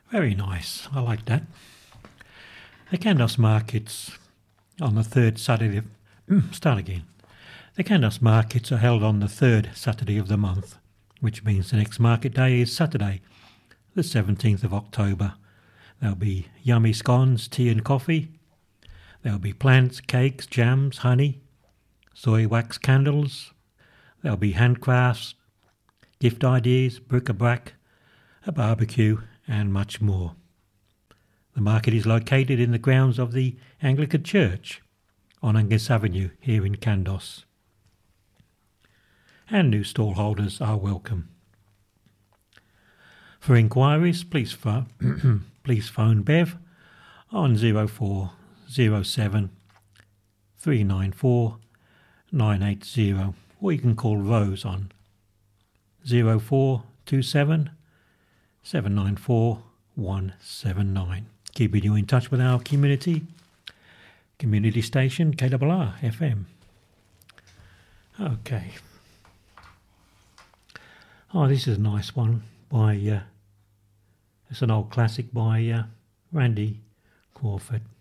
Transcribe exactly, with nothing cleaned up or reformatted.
Very nice. I like that. The Kandos markets on the third Saturday. Of, start again. The Kandos markets are held on the third Saturday of the month, which means the next market day is Saturday, the seventeenth of October. There'll be yummy scones, tea and coffee. There'll be plants, cakes, jams, honey, soy wax candles. There'll be handcrafts, gift ideas, bric-a-brac, a barbecue and much more. The market is located in the grounds of the Anglican Church on Angus Avenue here in Kandos. And new stallholders are welcome. For inquiries, please phone, please phone Bev on zero four zero seven three nine four nine eight zero, or you can call Rose on zero four two seven seven nine four one seven nine. Keeping you in touch with our community, community station K R R F M. Okay. Oh, this is a nice one by, uh, it's an old classic by uh, Randy Crawford.